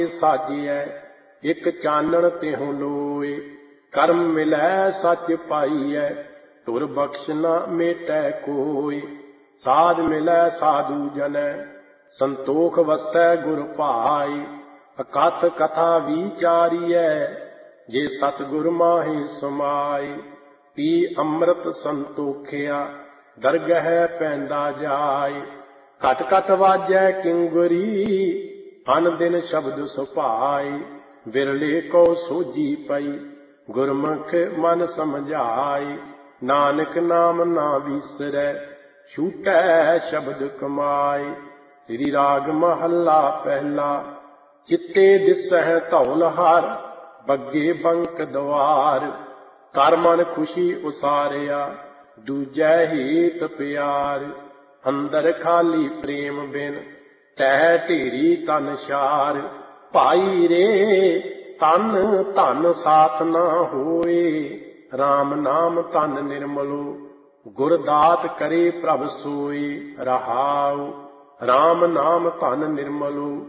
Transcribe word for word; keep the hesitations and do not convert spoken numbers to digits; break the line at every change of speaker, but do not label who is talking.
साजिए एक चानण तेहों लोए। कर्म मिलै सच पाइयै तुर बख्श न मेटै कोय। साध मिलै साधु जनै संतोख वसै गुर भाई। अकथ कथा विचारियै जे सतगुर माहि समाई। पी अमृत संतोखिया दरगह पैंदा जाय। घट घट वाजै किंगरी अन दिन शब्द सुभाई। बिरले को सोजी पई गुरमुख मन समझाई। नानक नाम ना बिसरै छूटै शब्द कमाई। श्री राग महला पहला। चित्ते दिसਹਿ ਧੌਲ ਹਰ ਬੱਗੇ ਬੰਕ ਦਵਾਰ। ਕਰ ਮਨ ਖੁਸ਼ੀ ਉਸਾਰਿਆ ਦੂਜੈ ਹੀਤ ਪਿਆਰ। ਅੰਦਰ ਖਾਲੀ ਪ੍ਰੇਮ ਬਿਨ ਤਹਿ ਢੇਰੀ ਤਨ ਸ਼ਾਰ। ਭਾਈ ਰੇ ਤਨ ਧਨ ਸਾਥ ਨਾ ਹੋਏ। RAM ਨਾਮ ਤਨ ਨਿਰਮਲੋ ਗੁਰ ਦਾਤ ਕਰੇ ਪ੍ਰਭ ਸੋਈ। ਰਹਾਉ RAM ਨਾਮ ਧਨ ਨਿਰਮਲੋ